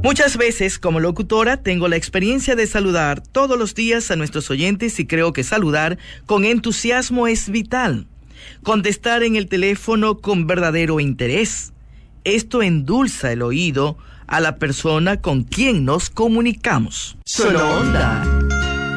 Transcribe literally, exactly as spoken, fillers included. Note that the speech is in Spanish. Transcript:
Muchas veces, como locutora, tengo la experiencia de saludar todos los días a nuestros oyentes y creo que saludar con entusiasmo es vital. Contestar en el teléfono con verdadero interés. Esto endulza el oído a la persona con quien nos comunicamos. Solo Onda.